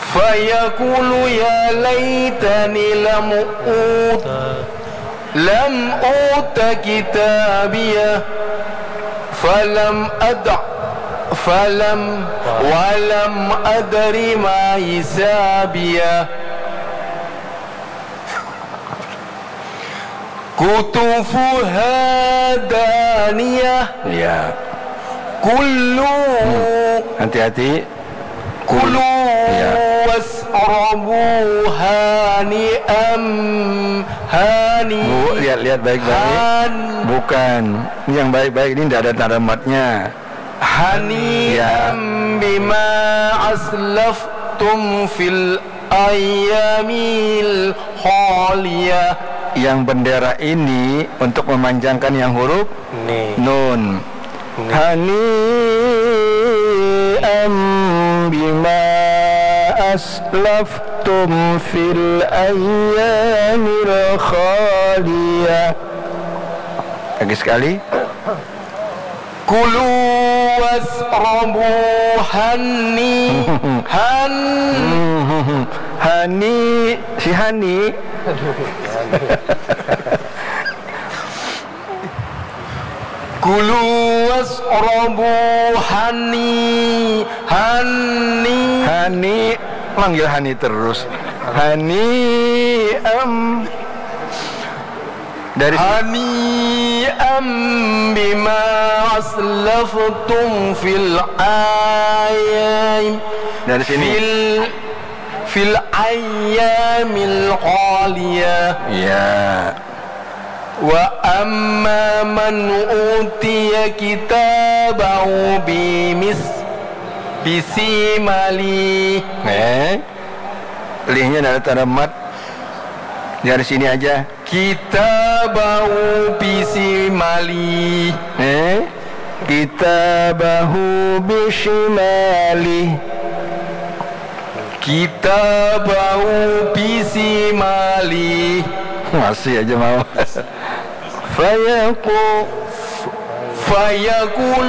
fayaqulu ya laitani lam uta kitabiyah walam adri ma hisabiyah kutufu hadaniyah ya kullu hati-hati kulu ya. wasrabu hani'am Bu, lihat baik-baik. Bukan. Ini yang baik-baik, ini tidak ada tanda matnya. Hani'am bima aslaftum fil ayyamil khaliyah. Yang bendera ini untuk memanjangkan yang huruf nun. Hani'am bima aslaftum fil ayyamil khaliyah. Lagi sekali. Kulu wasrabu Hani si Hani. Kulu wasrabu hani manggil Hani terus. Dari hani bima aslaftum fil ayyam dari sini fil ayyamil khaliyah ya. Wa amma man utiya kitabahu bisimali. Lihnya ada tanda mat. Dari sini aja. Kitabahu bisimali. Kitabahu bisimali. Kitabahu bisimali. Masih aja mau. Fayaqul